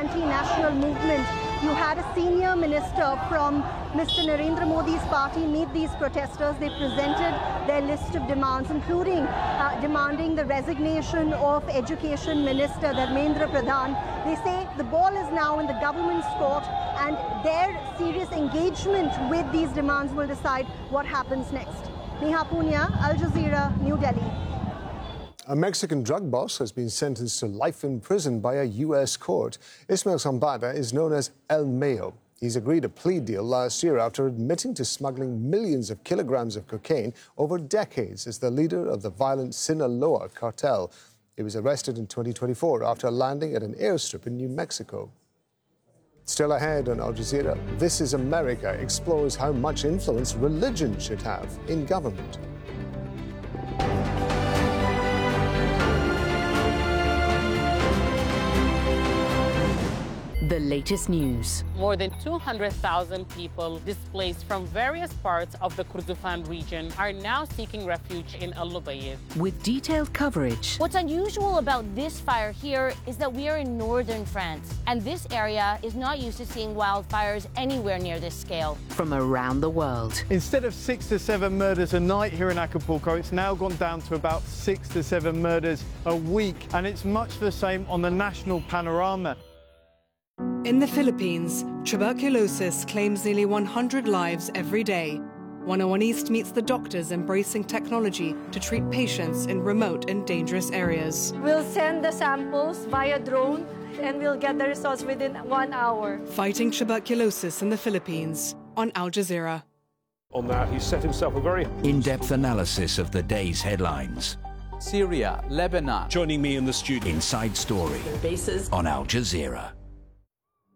anti-national movement. You had a senior minister from Mr. Narendra Modi's party meet these protesters. They presented their list of demands, including demanding the resignation of Education Minister Dharmendra Pradhan. They say the ball is now in the government's court, and their serious engagement with these demands will decide what happens next. Neha Punya, Al Jazeera, New Delhi. A Mexican drug boss has been sentenced to life in prison by a U.S. court. Ismael Zambada is known as El Mayo. He's agreed a plea deal last year after admitting to smuggling millions of kilograms of cocaine over decades as the leader of the violent Sinaloa cartel. He was arrested in 2024 after landing at an airstrip in New Mexico. Still ahead on Al Jazeera, This is America explores how much influence religion should have in government. The latest news. More than 200,000 people displaced from various parts of the Kordofan region are now seeking refuge in Al Lubayid. With detailed coverage. What's unusual about this fire here is that we are in northern France, and this area is not used to seeing wildfires anywhere near this scale. From around the world. Instead of 6 to 7 murders a night here in Acapulco, it's now gone down to about 6 to 7 murders a week, and it's much the same on the national panorama. In the Philippines, tuberculosis claims nearly 100 lives every day. 101 East meets the doctors embracing technology to treat patients in remote and dangerous areas. We'll send the samples via drone and we'll get the results within 1 hour. Fighting tuberculosis in the Philippines on Al Jazeera. On that, he set himself a very in-depth analysis of the day's headlines. Syria, Lebanon. Joining me in the studio. Inside Story. Bases on Al Jazeera.